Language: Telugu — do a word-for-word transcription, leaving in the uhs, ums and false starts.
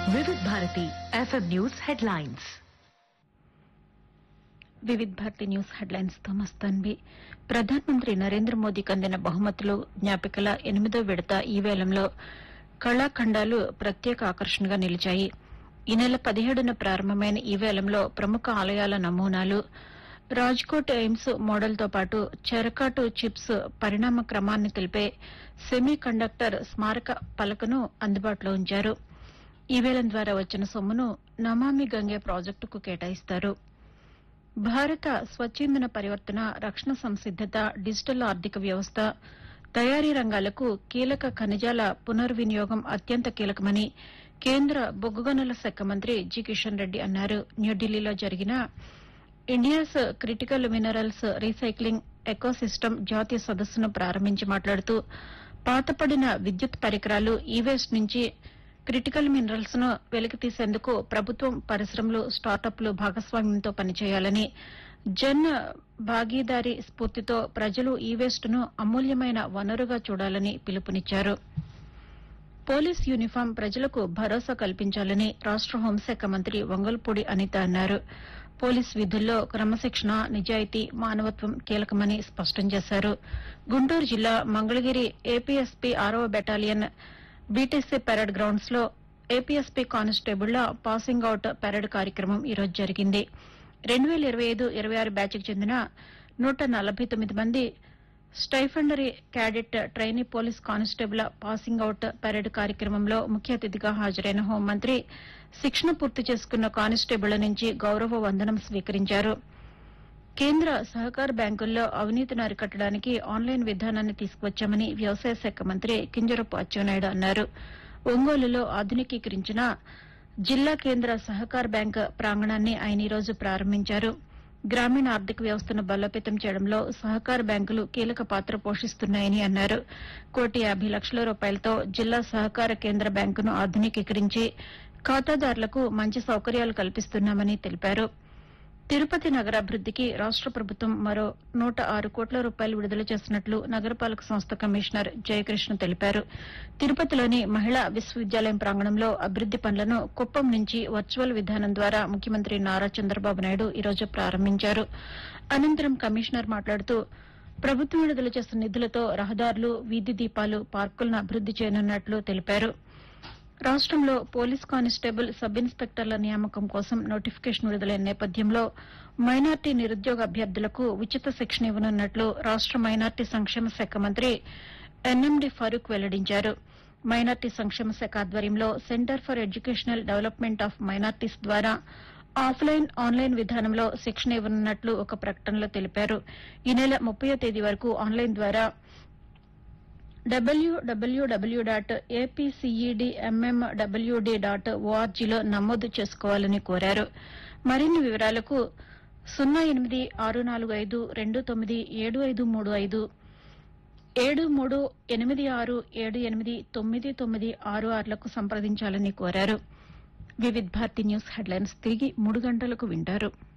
వివిధ భారతి ఎఫ్ఎం న్యూస్ హెడ్లైన్స్. వివిధ భారతి న్యూస్ హెడ్లైన్స్ తో మస్తాన్వి. ప్రధానమంత్రి నరేంద్ర మోదీకి అందిన బహుమతులు జ్ఞాపికల ఎనిమిదో విడత ఈ వేలంలో కళాఖండాలు ప్రత్యేక ఆకర్షణగా నిలిచాయి. ఈ నెల పదిహేడున ప్రారంభమైన ఈ వేలంలో ప్రముఖ ఆలయాల నమూనాలు, రాజ్కోట్ ఎయిమ్స్ మోడల్తో పాటు చెరకాటు చిప్స్ పరిణామ క్రమాన్ని తెలిపే సెమీ కండక్టర్ స్మారక పలకను అందుబాటులో ఉంచారు. ఈ వేలం ద్వారా వచ్చిన సొమ్మును నమామి గంగే ప్రాజెక్టుకు కేటాయిస్తారు. భారత స్వచ్ఛందన పరివర్తన, రక్షణ సంసిద్దత, డిజిటల్ ఆర్థిక వ్యవస్థ, తయారీ రంగాలకు కీలక ఖనిజాల పునర్వినియోగం అత్యంత కీలకమని కేంద్ర బొగ్గు గనుల శాఖ మంత్రి జి కిషన్ రెడ్డి అన్నారు. న్యూఢిల్లీలో జరిగిన India's critical minerals recycling ecosystem జాతీయ సదస్సును ప్రారంభించి మాట్లాడుతూ పాతపడిన విద్యుత్ పరికరాలు, ఈ వేస్ట్ నుంచి క్రిటికల్ మినరల్స్ ను వెలికితీసేందుకు ప్రభుత్వం, పరిశ్రమలు, స్టార్టప్లు భాగస్వామ్యంతో పనిచేయాలని, జన్ భాగీదారీ స్ఫూర్తితో ప్రజలు ఈ వేస్ట్ ను అమూల్యమైన వనరుగా చూడాలని పిలుపునిచ్చారు. పోలీస్ యూనిఫాం ప్రజలకు భరోసా కల్పించాలని రాష్ట హోంశాఖ మంత్రి వంగల్పూడి అనిత అన్నారు. పోలీస్ విధుల్లో క్రమశిక్షణ, నిజాయితీ, మానవత్వం కీలకమని స్పష్టం చేశారు. గుంటూరు జిల్లా మంగళగిరి ఏపీఎస్పీ ఆరవ బెటాలియన్ బీటీసీ పెరేడ్ గ్రౌండ్స్ లో ఏపీఎస్పీ కానిస్టేబుళ్ల పాసింగ్ అవుట్ పెరేడ్ కార్యక్రమం ఈ రోజు జరిగింది. రెండు వేల ఇరవై ఐదు ఇరవై ఆరు బ్యాచ్కు చెందిన నూట నలభై తొమ్మిది మంది stipendiary cadet trainee police constable passing out parade కార్యక్రమంలో ముఖ్య అతిథిగా హాజరైన హోంమంత్రి శిక్షణ పూర్తి చేసుకున్న కానిస్టేబుళ్ల నుంచి గౌరవ వందనం స్వీకరించారు. కేంద్ర సహకార బ్యాంకుల్లో అవినీతిని అరికట్టడానికి ఆన్లైన్ విధానాన్ని తీసుకువచ్చామని వ్యవసాయ శాఖ మంత్రి కింజరపు అచ్చెన్నాయుడు అన్నారు. ఒంగోలులో ఆధునికీకరించిన జిల్లా కేంద్ర సహకార బ్యాంకు ప్రాంగణాన్ని ఆయన ఈ రోజు ప్రారంభించారు. గ్రామీణ ఆర్థిక వ్యవస్థను బలోపేతం చేయడంలో సహకార బ్యాంకులు కీలక పాత్ర పోషిస్తున్నాయని అన్నారు. కోటి యాబై లక్షల రూపాయలతో జిల్లా సహకార కేంద్ర బ్యాంకును ఆధునికీకరించి ఖాతాదారులకు మంచి సౌకర్యాలు కల్పిస్తున్నామని తెలిపారు. తిరుపతి నగరాభివృద్దికి రాష్ట ప్రభుత్వం మరో నూట ఆరు కోట్ల రూపాయలు విడుదల చేసినట్లు నగరపాలక సంస్థ కమిషనర్ జయకృష్ణ తెలిపారు. తిరుపతిలోని మహిళా విశ్వవిద్యాలయం ప్రాంగణంలో అభివృద్ది పనులను కుప్పం నుంచి వర్చువల్ విధానం ద్వారా ముఖ్యమంత్రి నారా చంద్రబాబు నాయుడు ఈ రోజు ప్రారంభించారు. అనంతరం కమిషనర్ మాట్లాడుతూ ప్రభుత్వం విడుదల చేసిన నిధులతో రహదారులు, వీధి దీపాలు, పార్కులను అభివృద్ది చేయనున్నట్లు తెలిపారు. రాష్టంలో పోలీస్ కానిస్టేబుల్, సబ్ ఇన్స్పెక్టర్ల నియామకం కోసం నోటిఫికేషన్ విడుదలైన నేపథ్యంలో మైనార్టీ నిరుద్యోగ అభ్యర్థులకు ఉచిత శిక్షణ ఇవ్వనున్నట్లు రాష్ట మైనార్టీ సంక్షేమ శాఖ మంత్రి ఎన్ఎండి ఫరూక్ వెల్లడించారు. మైనార్టీ సంక్షేమ శాఖ ఆధ్వర్యంలో centre for educational development of minorities ద్వారా ఆఫ్లైన్, ఆన్లైన్ విధానంలో శిక్షణ ఇవ్వనున్నట్లు ఒక ప్రకటనలో తెలిపారు. ఈ నెల ముప్పయో తేదీ వరకు ఆన్లైన్ ద్వారా డబ్ల్యూడబ్ల్యూడబ్ల్యూ డాట్ ఏపీసీఈడీఎంఎండబ్ల్యూడీ డాట్ ఓఆర్జీలో నమోదు చేసుకోవాలని కోరారు. మరిన్ని వివరాలకు సున్నా ఎనిమిది ఆరు నాలుగు ఐదు రెండు తొమ్మిది ఏడు ఐదు మూడు ఐదు, ఏడు మూడు ఎనిమిది ఆరు ఏడు ఎనిమిది తొమ్మిది తొమ్మిది ఆరు ఆరులకు సంప్రదించాలని కోరారు. వివిధ భారతి న్యూస్ హెడ్లైన్స్ తిరిగి మూడు గంటలకు వింటారు.